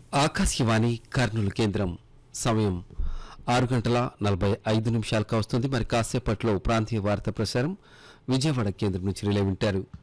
ఆకాశవాణి కర్నూలు కేంద్రం సమయం 6:45 కావస్తుంది. మరి కాసేపట్లో ప్రాంతీయ వార్తా ప్రసారం విజయవాడ కేంద్రం నుంచి రిలే వింటారు.